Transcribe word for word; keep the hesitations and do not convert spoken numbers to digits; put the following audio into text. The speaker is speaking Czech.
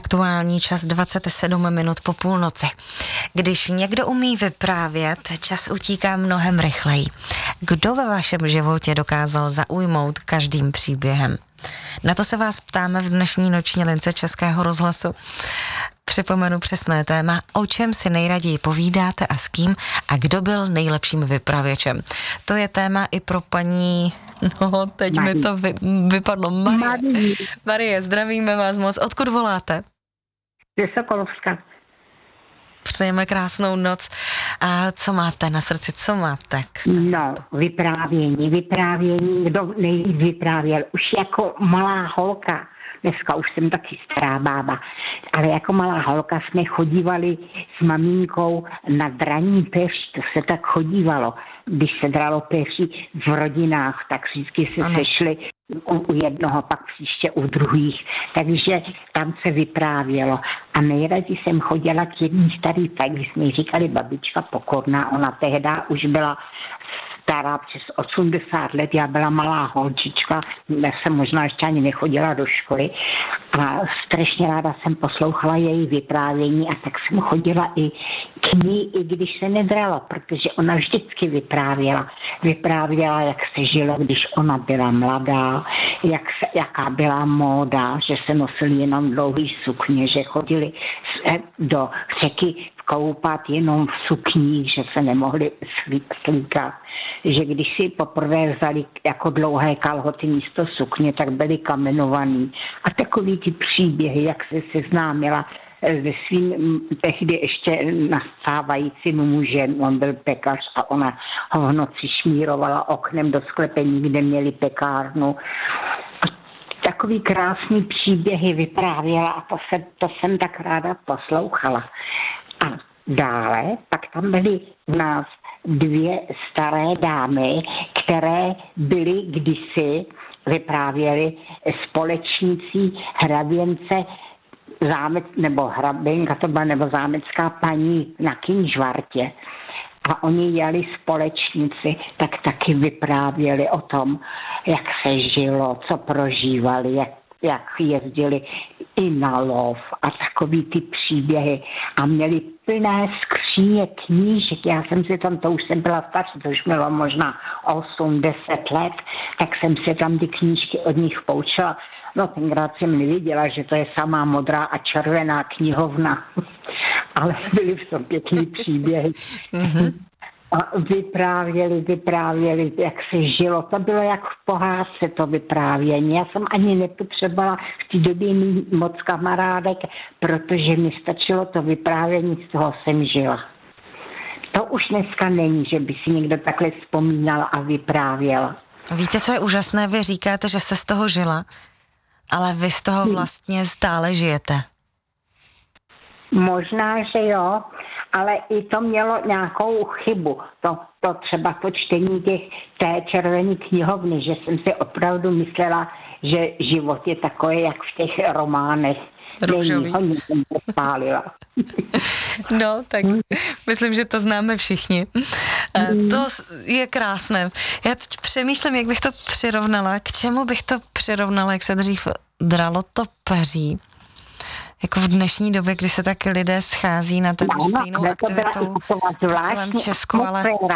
Aktuální čas dvacet sedm minut po půlnoci. Když někdo umí vyprávět, čas utíká mnohem rychleji. Kdo ve vašem životě dokázal zaujmout každým příběhem? Na to se vás ptáme v dnešní noční lince Českého rozhlasu. Připomenu přesné téma, o čem si nejraději povídáte a s kým a kdo byl nejlepším vypravěčem. To je téma i pro paní, no teď Marie. mi to vy, vypadlo, Marie. Marie. Marie, zdravíme vás moc. Odkud voláte? Ze Sokolovska. Přejeme krásnou noc. A co máte na srdci, co máte? No, vyprávění, vyprávění, kdo nejvíc vyprávěl. Už jako malá holka, dneska už jsem taky stará bába, ale jako malá holka jsme chodívali s maminkou na draní peří, to se tak chodívalo. Když se dralo peří v rodinách, tak vždycky se ano. sešli u, u jednoho, pak příště u druhých. Takže tam se vyprávělo. A nejraději jsem chodila k jedný starý paní, jsme jí říkali babička Pokorná, ona tehdy už byla stará přes osmdesát let, já byla malá holčička, já jsem možná ještě ani nechodila do školy a strašně ráda jsem poslouchala její vyprávění a tak jsem chodila i k ní, i když se nedralo, protože ona vždycky vyprávěla. Vyprávěla, jak se žilo, když ona byla mladá, jak se, jaká byla móda, že se nosili jenom dlouhý sukně, že chodili do řeky koupat jenom v sukních, že se nemohli slíkat. Že když si poprvé vzali jako dlouhé kalhoty místo sukně, tak byly kamenovaný. A takový ty příběhy, jak se seznámila se svým tehdy ještě nastávajícím mužem, on byl pekař a ona ho v noci šmírovala oknem do sklepení, kde měli pekárnu. Takový krásný příběhy vyprávěla a to, se, to jsem tak ráda poslouchala. A dále pak tam byly u nás dvě staré dámy, které byly kdysi, vyprávěly společnící hraběnce zámec, nebo hraběnka to byla, nebo zámecká paní na Kynžvartě. A oni jeli společníci, tak taky vyprávěli o tom, jak se žilo, co prožívali, jak, jak jezdili i na lov a takový ty příběhy. A měli plné skříně knížek. Já jsem si tam, to už jsem byla starší, to už bylo možná osm deset let, tak jsem si tam ty knížky od nich poučila. No tenkrát jsem nevěděla, že to je samá modrá a červená knihovna. Ale byly v tom pěkný příběhy. Mm-hmm. A vyprávěli, vyprávěli, jak se žilo. To bylo jak v pohádce to vyprávění. Já jsem ani nepotřebovala v té době mít moc kamarádek, protože mi stačilo to vyprávění, z toho jsem žila. To už dneska není, že by si někdo takhle vzpomínal a vyprávěl. Víte, co je úžasné? Vy říkáte, že jste z toho žila, ale vy z toho vlastně stále žijete. Možná, že jo, ale i to mělo nějakou chybu. To, to třeba to čtení těch, té červené knihovny, že jsem si opravdu myslela, že život je takový, jak v těch románech. Růžový. Není, jsem popálila. No, tak myslím, že to známe všichni. Mm. To je krásné. Já teď přemýšlím, jak bych to přirovnala, k čemu bych to přirovnala, jak se dřív dralo to peří. Jako v dnešní době, kdy se tak lidé schází na takovou stejnou aktivitu v celém Česku, ale